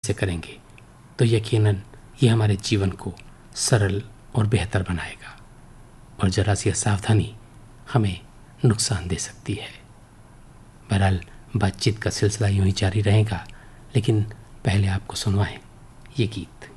से करेंगे तो यकीनन ये हमारे जीवन को सरल और बेहतर बनाएगा, और जरा सी असावधानी हमें नुकसान दे सकती है। बहरहाल बातचीत का सिलसिला यूं ही जारी रहेगा, लेकिन पहले आपको सुनवाएं ये गीत।